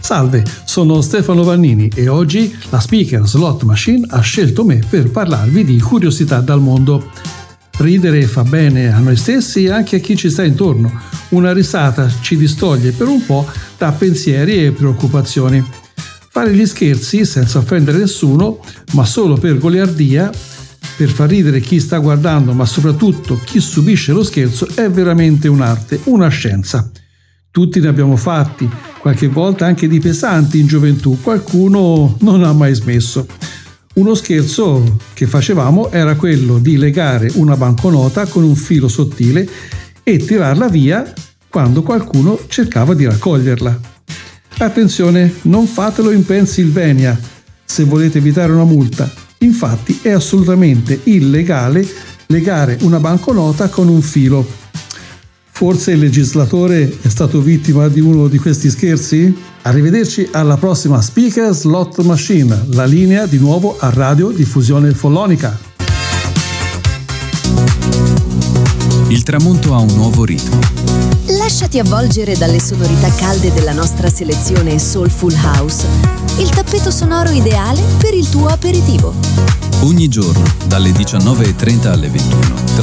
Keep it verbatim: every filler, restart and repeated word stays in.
Salve, sono Stefano Vannini e oggi la Speaker Slot Machine ha scelto me per parlarvi di curiosità dal mondo. Ridere fa bene a noi stessi e anche a chi ci sta intorno. Una risata ci distoglie per un po' da pensieri e preoccupazioni. Fare gli scherzi senza offendere nessuno, ma solo per goliardia, per far ridere chi sta guardando, ma soprattutto chi subisce lo scherzo, è veramente un'arte, una scienza. Tutti ne abbiamo fatti, qualche volta anche di pesanti in gioventù, qualcuno non ha mai smesso. Uno scherzo che facevamo era quello di legare una banconota con un filo sottile e tirarla via quando qualcuno cercava di raccoglierla. Attenzione, non fatelo in Pennsylvania se volete evitare una multa. Infatti è assolutamente illegale legare una banconota con un filo. Forse il legislatore è stato vittima di uno di questi scherzi? Arrivederci alla prossima Speaker Slot Machine, la linea di nuovo a Radio Diffusione Follonica. Il tramonto ha un nuovo ritmo. Lasciati avvolgere dalle sonorità calde della nostra selezione Soulful House, il tappeto sonoro ideale per il tuo aperitivo. Ogni giorno, dalle diciannove e trenta alle ventuno,